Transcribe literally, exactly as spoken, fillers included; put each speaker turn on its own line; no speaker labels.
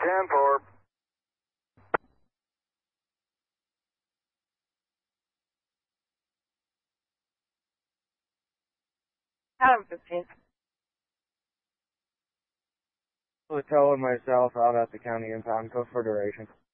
ten four.
Adam fifteen.
Hotel and myself out at the county impound. Code for duration.